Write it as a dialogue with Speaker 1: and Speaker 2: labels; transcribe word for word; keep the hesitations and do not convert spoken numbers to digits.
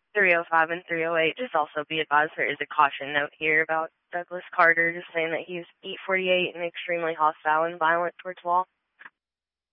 Speaker 1: three oh five and three oh eight. Just also be advised there is a caution note here about Douglas Carter, just saying that he's eight forty-eight and extremely hostile and violent towards Wall.